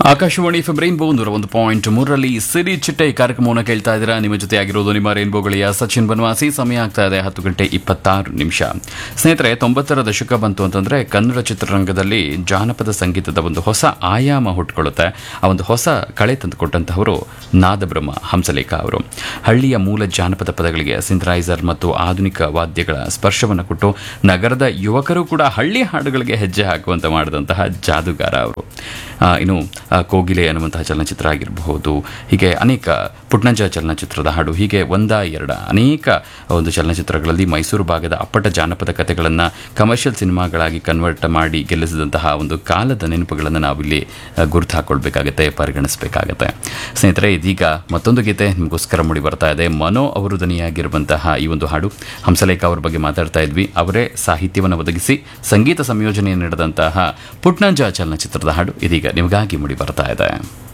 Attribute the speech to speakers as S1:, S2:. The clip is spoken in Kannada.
S1: ಆಕಾಶವಾಣಿ ಎಫ್ಎಂ ರೈನ್ಬೋ 101.3 ಸಿರಿ ಚಿಟ್ಟೆ ಕಾರ್ಯಕ್ರಮವನ್ನು ಕೇಳ್ತಾ ಇದ್ದೀರಾ. ನಿಮ್ಮ ಜೊತೆ ಆಗಿರೋದು ನಿಮ್ಮ ರೈನ್ಬೋ ಗಳಿಯ ಸಚಿನ್ ಬನ್ವಾಸಿ. ಸಮಯ ಆಗ್ತಾ ಇದೆ 10:26. ಸ್ನೇಹಿತರೆ, 90ರ ದಶಕ ಬಂತು ಅಂತಂದ್ರೆ ಕನ್ನಡ ಚಿತ್ರರಂಗದಲ್ಲಿ ಜಾನಪದ ಸಂಗೀತದ ಒಂದು ಹೊಸ ಆಯಾಮ ಹುಟ್ಟುಕೊಳ್ಳುತ್ತೆ. ಆ ಒಂದು ಹೊಸ ಕಳೆ ತಂದುಕೊಟ್ಟಂತಹವರು ನಾದಬ್ರಹ್ಮ ಹಂಸಲೇಖ ಅವರು. ಹಳ್ಳಿಯ ಮೂಲ ಜಾನಪದ ಪದಗಳಿಗೆ ಸಿಂಥರೈಸರ್ ಮತ್ತು ಆಧುನಿಕ ವಾದ್ಯಗಳ ಸ್ಪರ್ಶವನ್ನು ಕೊಟ್ಟು ನಗರದ ಯುವಕರು ಕೂಡ ಹಳ್ಳಿ ಹಾಡುಗಳಿಗೆ ಹೆಜ್ಜೆ ಹಾಕುವಂತೆ ಮಾಡಿದಂತಹ ಜಾದೂಗಾರ ಅವರು. ಇನ್ನು ಕೋಗಿಲೆ ಅನ್ನುವಂತಹ ಚಲನಚಿತ್ರ ಆಗಿರಬಹುದು, ಹೀಗೆ ಅನೇಕ ಪುಟ್ನಂಜ ಚಲನಚಿತ್ರದ ಹಾಡು, ಹೀಗೆ ಅನೇಕ ಒಂದು ಚಲನಚಿತ್ರಗಳಲ್ಲಿ ಮೈಸೂರು ಭಾಗದ ಅಪ್ಪಟ ಜಾನಪದ ಕಥೆಗಳನ್ನು ಕಮರ್ಷಿಯಲ್ ಸಿನಿಮಾಗಳಾಗಿ ಕನ್ವರ್ಟ್ ಮಾಡಿ ಗೆಲ್ಲಿಸಿದಂತಹ ಒಂದು ಕಾಲದ ನೆನಪುಗಳನ್ನು ನಾವಿಲ್ಲಿ ಗುರುತು ಹಾಕೊಳ್ಬೇಕಾಗತ್ತೆ, ಪರಿಗಣಿಸಬೇಕಾಗತ್ತೆ. ಸ್ನೇಹಿತರೆ, ಇದೀಗ ಮತ್ತೊಂದು ಗೀತೆ ನಿಮಗೋಸ್ಕರ ಮೂಡಿ ಬರ್ತಾ ಇದೆ. ಮನೋ ಅವರು ದನಿಯಾಗಿರುವಂತಹ ಈ ಒಂದು ಹಾಡು. ಹಂಸಲೇಖ ಅವರ ಬಗ್ಗೆ ಮಾತಾಡ್ತಾ ಇದ್ವಿ. ಅವರೇ ಸಾಹಿತ್ಯವನ್ನು ಒದಗಿಸಿ ಸಂಗೀತ ಸಂಯೋಜನೆ ನಡೆದಂತಹ ಪುಟ್ನಂಜ ಚಲನಚಿತ್ರದ ಹಾಡು ಇದೀಗ ನಿಮಗಾಗಿ ಮೂಡಿ ಬರ್ತಾ ಇದೆ.